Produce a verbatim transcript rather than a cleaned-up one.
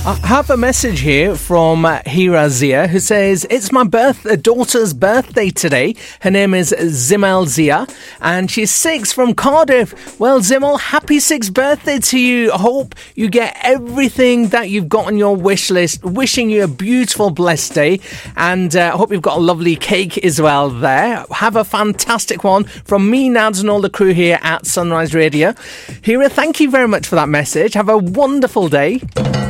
I have a message here from uh, Hira Zia, who says, it's my birth, uh, daughter's birthday today. Her name is Zimel Zia, and she's six from Cardiff. Well, Zimel, happy sixth birthday to you. I hope you get everything that you've got on your wish list. Wishing you a beautiful, blessed day, and I uh, hope you've got a lovely cake as well there. Have a fantastic one from me, Nads, and all the crew here at Sunrise Radio. Hira, thank you very much for that message. Have a wonderful day.